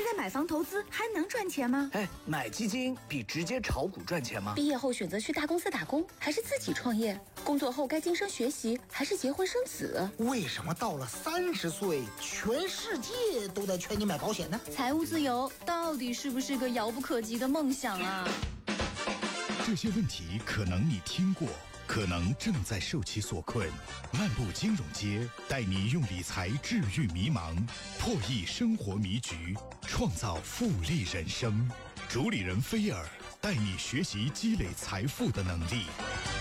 在买房投资还能赚钱吗？ 买基金比直接炒股赚钱吗？ 毕业后选择去大公司打工，还是自己创业？工作后该晋升学习，还是结婚生子？ 为什么到了30岁，全世界都在劝你买保险呢？ 财务自由到底是不是个遥不可及的梦想啊？ 这些问题可能你听过，可能正在受其所困。漫步金融街，带你用理财治愈迷茫，破译生活迷局，创造复利人生。主理人菲尔带你学习积累财富的能力。